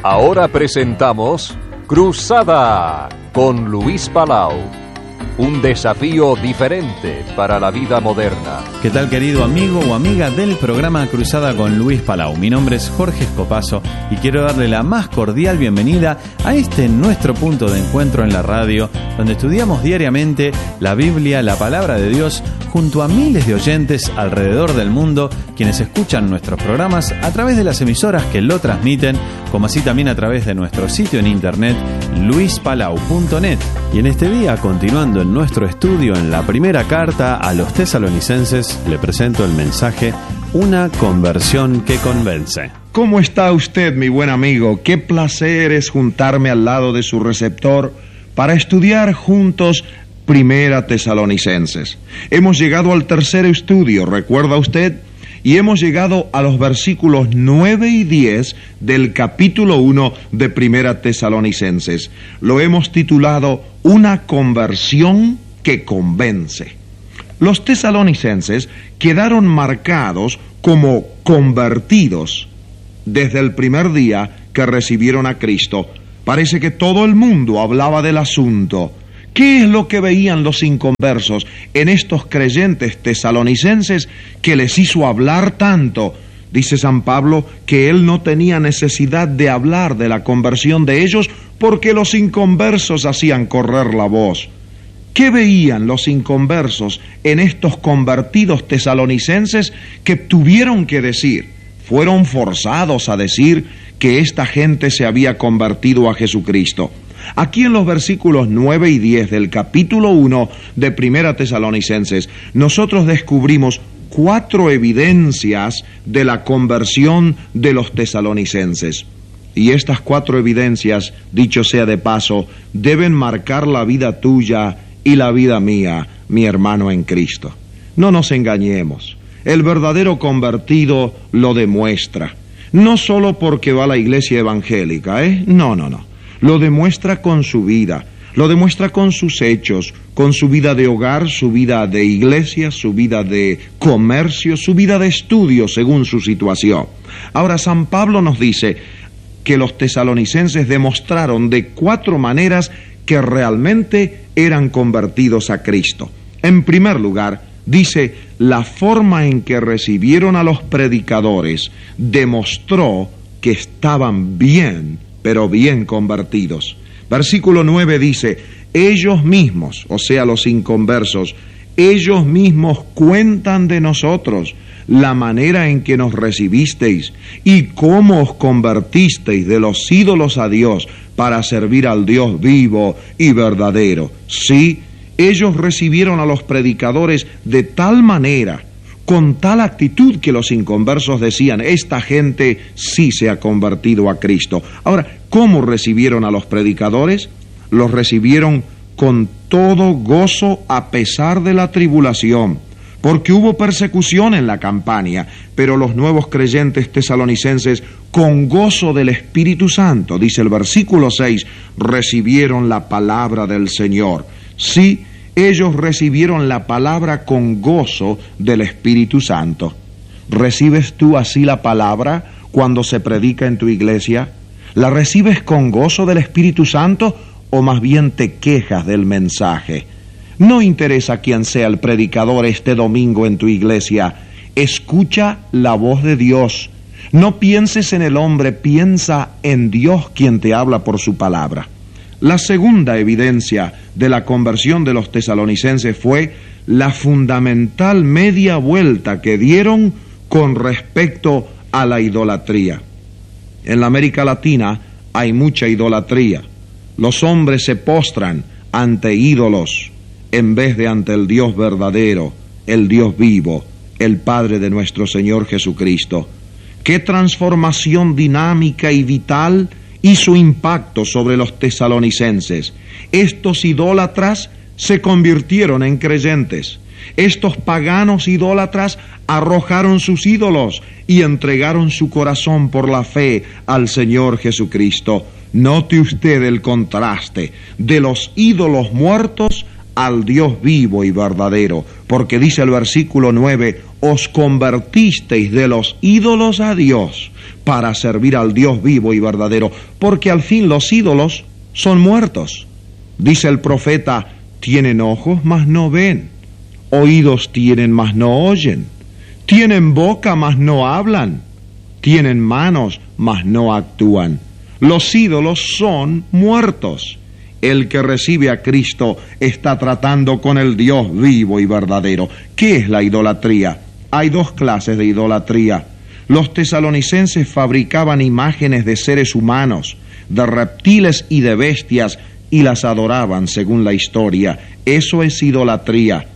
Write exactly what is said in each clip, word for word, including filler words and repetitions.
Ahora presentamos Cruzada con Luis Palau. Un desafío diferente para la vida moderna. ¿Qué tal, querido amigo o amiga del programa Cruzada con Luis Palau? Mi nombre es Jorge Escopazo y quiero darle la más cordial bienvenida a este nuestro punto de encuentro en la radio, donde estudiamos diariamente la Biblia, la palabra de Dios, junto a miles de oyentes alrededor del mundo, quienes escuchan nuestros programas a través de las emisoras que lo transmiten, como así también a través de nuestro sitio en internet, luis palau punto net. Y en este día, continuando en nuestro estudio en la primera carta a los tesalonicenses, le presento el mensaje Una conversión que convence. ¿Cómo está usted, mi buen amigo? Qué placer es juntarme al lado de su receptor para estudiar juntos Primera Tesalonicenses. Hemos llegado al tercer estudio, ¿recuerda usted? Y hemos llegado a los versículos nueve y diez del capítulo uno de Primera Tesalonicenses. Lo hemos titulado Una conversión que convence. Los tesalonicenses quedaron marcados como convertidos desde el primer día que recibieron a Cristo. Parece que todo el mundo hablaba del asunto. ¿Qué es lo que veían los inconversos en estos creyentes tesalonicenses que les hizo hablar tanto? Dice San Pablo que él no tenía necesidad de hablar de la conversión de ellos porque los inconversos hacían correr la voz. ¿Qué veían los inconversos en estos convertidos tesalonicenses que tuvieron que decir? Fueron forzados a decir que esta gente se había convertido a Jesucristo. Aquí en los versículos nueve y diez del capítulo uno de Primera Tesalonicenses, nosotros descubrimos cuatro evidencias de la conversión de los tesalonicenses. Y estas cuatro evidencias, dicho sea de paso, deben marcar la vida tuya y la vida mía, mi hermano en Cristo. No nos engañemos, el verdadero convertido lo demuestra, no solo porque va a la iglesia evangélica, ¿eh? No, no, no. Lo demuestra con su vida, lo demuestra con sus hechos, con su vida de hogar, su vida de iglesia, su vida de comercio, su vida de estudio según su situación. Ahora, San Pablo nos dice que los tesalonicenses demostraron de cuatro maneras que realmente eran convertidos a Cristo. En primer lugar, dice, la forma en que recibieron a los predicadores demostró que estaban bien, pero bien convertidos. Versículo nueve dice, ellos mismos, o sea los inconversos, ellos mismos cuentan de nosotros la manera en que nos recibisteis y cómo os convertisteis de los ídolos a Dios para servir al Dios vivo y verdadero. Sí, ellos recibieron a los predicadores de tal manera, con tal actitud que los inconversos decían, esta gente sí se ha convertido a Cristo. Ahora, ¿cómo recibieron a los predicadores? Los recibieron con todo gozo a pesar de la tribulación, porque hubo persecución en la campaña, pero los nuevos creyentes tesalonicenses, con gozo del Espíritu Santo, dice el versículo seis, recibieron la palabra del Señor. Sí, ellos recibieron la palabra con gozo del Espíritu Santo. ¿Recibes tú así la palabra cuando se predica en tu iglesia? ¿La recibes con gozo del Espíritu Santo o más bien te quejas del mensaje? No interesa quién sea el predicador este domingo en tu iglesia. Escucha la voz de Dios. No pienses en el hombre, piensa en Dios quien te habla por su palabra. La segunda evidencia de la conversión de los tesalonicenses fue la fundamental media vuelta que dieron con respecto a la idolatría. En la América Latina hay mucha idolatría. Los hombres se postran ante ídolos en vez de ante el Dios verdadero, el Dios vivo, el Padre de nuestro Señor Jesucristo. ¡Qué transformación dinámica y vital hizo impacto sobre los tesalonicenses! Estos idólatras se convirtieron en creyentes. Estos paganos idólatras arrojaron sus ídolos y entregaron su corazón por la fe al Señor Jesucristo. Note usted el contraste de los ídolos muertos al Dios vivo y verdadero, porque dice el versículo nueve, os convertisteis de los ídolos a Dios para servir al Dios vivo y verdadero, porque al fin los ídolos son muertos. Dice el profeta, tienen ojos, mas no ven, oídos tienen, mas no oyen, tienen boca, mas no hablan, tienen manos, mas no actúan. Los ídolos son muertos. El que recibe a Cristo está tratando con el Dios vivo y verdadero. ¿Qué es la idolatría? Hay dos clases de idolatría. Los tesalonicenses fabricaban imágenes de seres humanos, de reptiles y de bestias, y las adoraban según la historia. Eso es idolatría.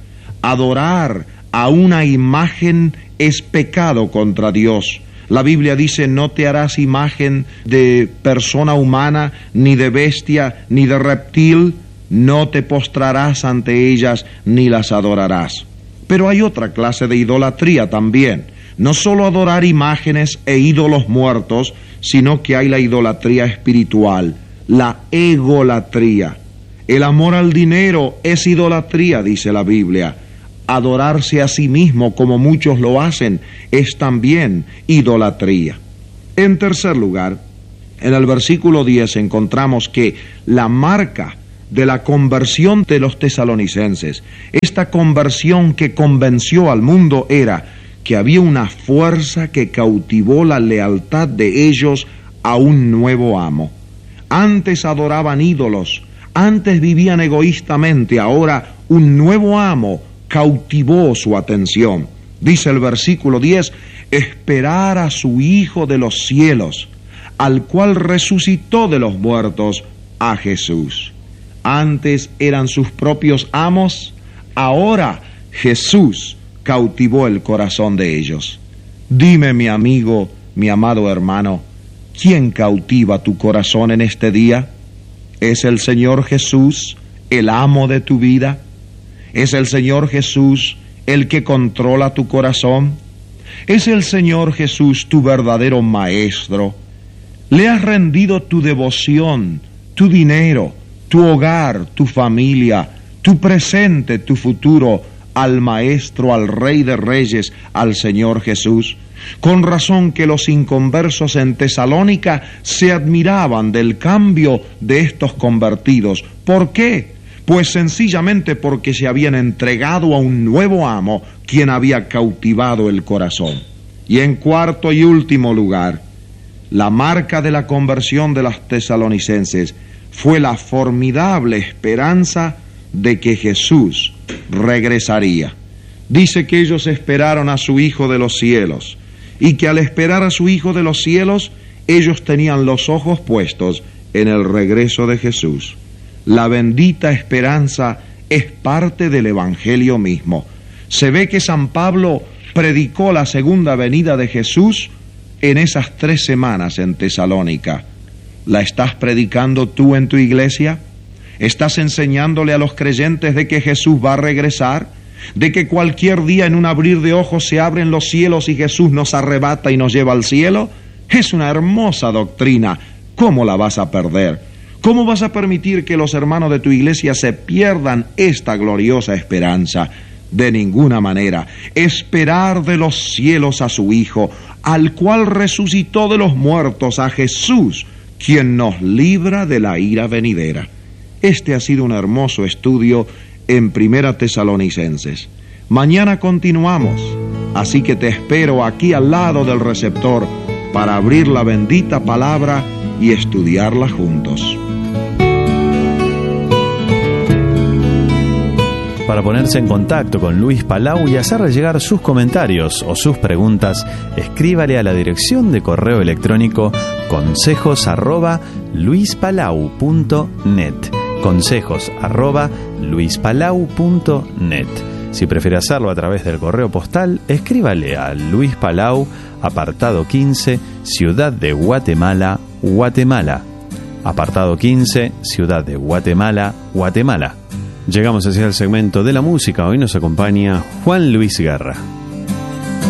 Adorar a una imagen es pecado contra Dios. La Biblia dice, no te harás imagen de persona humana, ni de bestia, ni de reptil, no te postrarás ante ellas, ni las adorarás. Pero hay otra clase de idolatría también. No solo adorar imágenes e ídolos muertos, sino que hay la idolatría espiritual, la egolatría. El amor al dinero es idolatría, dice la Biblia. Adorarse a sí mismo, como muchos lo hacen, es también idolatría. En tercer lugar, en el versículo diez encontramos que la marca de la conversión de los tesalonicenses, esta conversión que convenció al mundo, era que había una fuerza que cautivó la lealtad de ellos a un nuevo amo. Antes adoraban ídolos, antes vivían egoístamente, ahora un nuevo amo cautivó su atención. Dice el versículo diez, esperar a su Hijo de los cielos, al cual resucitó de los muertos, a Jesús. Antes eran sus propios amos, ahora Jesús cautivó el corazón de ellos. Dime, mi amigo, mi amado hermano, ¿quién cautiva tu corazón en este día? ¿Es el Señor Jesús, el amo de tu vida? ¿Es el Señor Jesús el que controla tu corazón? ¿Es el Señor Jesús tu verdadero maestro? ¿Le has rendido tu devoción, tu dinero, tu hogar, tu familia, tu presente, tu futuro al Maestro, al Rey de Reyes, al Señor Jesús? Con razón que los inconversos en Tesalónica se admiraban del cambio de estos convertidos. ¿Por qué? Pues sencillamente porque se habían entregado a un nuevo amo, quien había cautivado el corazón. Y en cuarto y último lugar, la marca de la conversión de los tesalonicenses fue la formidable esperanza de que Jesús regresaría. Dice que ellos esperaron a su Hijo de los cielos, y que al esperar a su Hijo de los cielos, ellos tenían los ojos puestos en el regreso de Jesús. La bendita esperanza es parte del Evangelio mismo. Se ve que San Pablo predicó la segunda venida de Jesús en esas tres semanas en Tesalónica. ¿La estás predicando tú en tu iglesia? ¿Estás enseñándole a los creyentes de que Jesús va a regresar? ¿De que cualquier día en un abrir de ojos se abren los cielos y Jesús nos arrebata y nos lleva al cielo? Es una hermosa doctrina. ¿Cómo la vas a perder? ¿Cómo vas a permitir que los hermanos de tu iglesia se pierdan esta gloriosa esperanza? De ninguna manera. Esperar de los cielos a su Hijo, al cual resucitó de los muertos, a Jesús, quien nos libra de la ira venidera. Este ha sido un hermoso estudio en Primera Tesalonicenses. Mañana continuamos, así que te espero aquí al lado del receptor para abrir la bendita palabra y estudiarla juntos. Para ponerse en contacto con Luis Palau y hacerle llegar sus comentarios o sus preguntas, escríbale a la dirección de correo electrónico consejos arroba luispalau punto net. Consejos arroba luispalau punto net. Si prefiere hacerlo a través del correo postal, escríbale a Luis Palau, apartado quince, Ciudad de Guatemala, Guatemala. Apartado quince, Ciudad de Guatemala, Guatemala. Llegamos hacia el segmento de la música. Hoy nos acompaña Juan Luis Guerra.